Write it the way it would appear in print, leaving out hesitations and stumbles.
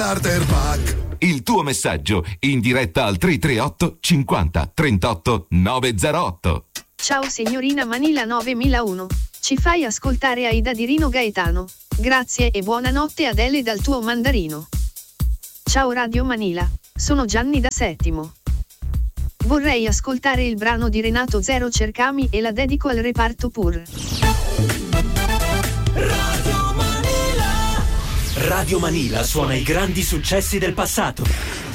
Starter Pack. Il tuo messaggio in diretta al 338 50 38 908. Ciao signorina Manila 9001. Ci fai ascoltare Aida di Rino Gaetano. Grazie e buonanotte Adele dal tuo mandarino. Ciao Radio Manila, sono Gianni da Settimo. Vorrei ascoltare il brano di Renato Zero Cercami e la dedico al reparto Pur. Radio Manila suona i grandi successi del passato.